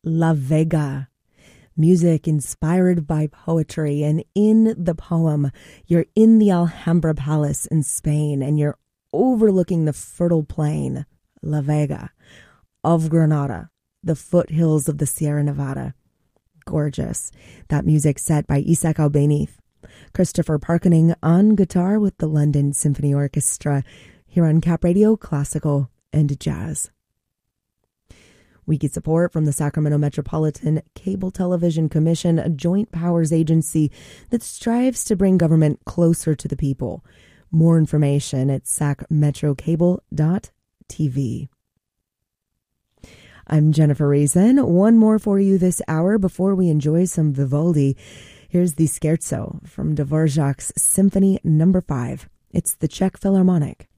La Vega. Music inspired by poetry, and in the poem, you're in the Alhambra Palace in Spain, and you're overlooking the fertile plain, La Vega, of Granada, the foothills of the Sierra Nevada. Gorgeous. That music set by Isaac Albéniz. Christopher Parkening on guitar with the London Symphony Orchestra here on Cap Radio Classical and Jazz. We get support from the Sacramento Metropolitan Cable Television Commission, a joint powers agency that strives to bring government closer to the people. More information at sacmetrocable.tv. I'm Jennifer Reason. One more for you this hour before we enjoy some Vivaldi. Here's the Scherzo from Dvorak's Symphony No. 5. It's the Czech Philharmonic.